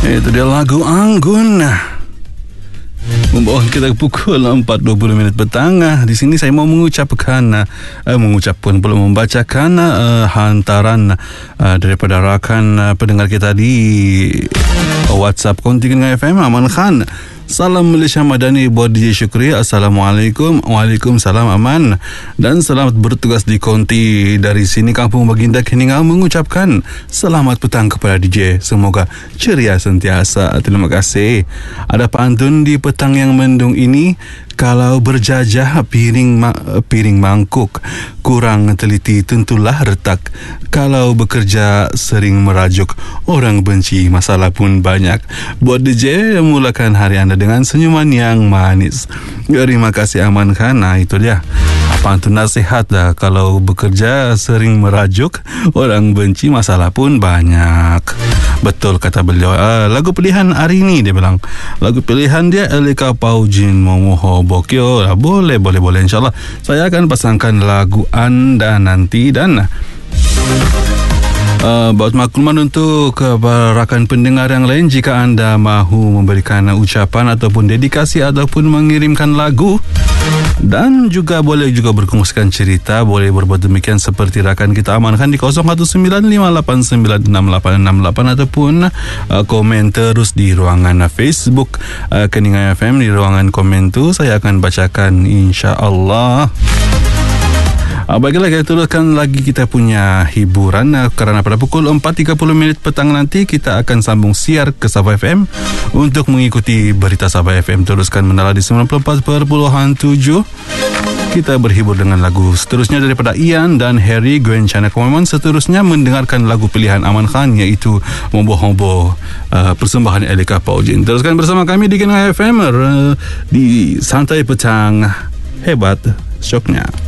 Itu dia lagu Anggun membawa kita pukul 4.20 petang. Di sini saya mau membacakan hantaran daripada rakan pendengar kita di WhatsApp Kontingen FM. Aman Khan, salam Malaysia Madani buat DJ Syukri. Assalamualaikum. Waalaikumsalam Aman. Dan selamat bertugas di Konti. Dari sini Kampung Baginda Keningau mengucapkan selamat petang kepada DJ. Semoga ceria sentiasa. Terima kasih. Ada pantun di petang yang mendung ini. Kalau berjajah piring mangkuk, kurang teliti tentulah retak. Kalau bekerja sering merajuk, orang benci, masalah pun banyak. Buat DJ, mulakan hari anda dengan senyuman yang manis. Terima kasih Aman Khan. Nah, itu dia pantun nasihat dah. Kalau bekerja sering merajuk, orang benci, masalah pun banyak. Betul kata beliau. Lagu pilihan hari ini dia bilang, lagu pilihan dia Elika Paujin Momoho Bokyo. Boleh insyaAllah saya akan pasangkan lagu anda nanti. Dan buat makluman untuk rakan pendengar yang lain, jika anda mahu memberikan ucapan ataupun dedikasi ataupun mengirimkan lagu, dan juga boleh juga berkongsikan cerita, boleh berbuat demikian seperti rakan kita amankan di 0195896868 ataupun komen terus di ruangan Facebook Keningau FM. Di ruangan komen tu saya akan bacakan insya-Allah. Baiklah, kita teruskan lagi kita punya hiburan, kerana pada pukul 4.30 petang nanti kita akan sambung siar ke Sabah FM untuk mengikuti berita Sabah FM. Teruskan menala di 94.7. Kita berhibur dengan lagu seterusnya daripada Ian dan Harry Gwen Chana Komaman. Seterusnya mendengarkan lagu pilihan Aman Khan, iaitu Mombo-Hombo, persembahan Elika Paujin. Teruskan bersama kami di Keningau FM di Santai Petang. Hebat syoknya.